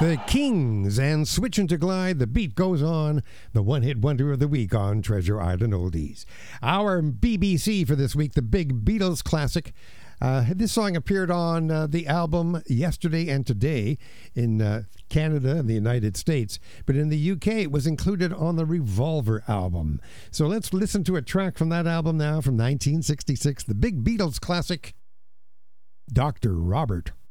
The Kings and Switching to Glide, The Beat Goes On, the one-hit wonder of the week on Treasure Island Oldies. Our BBC for this week, the big Beatles classic. This song appeared on the album Yesterday and Today in Canada and the United States, but in the UK it was included on the Revolver album. So let's listen to a track from that album now from 1966, the big Beatles classic, Dr. Robert.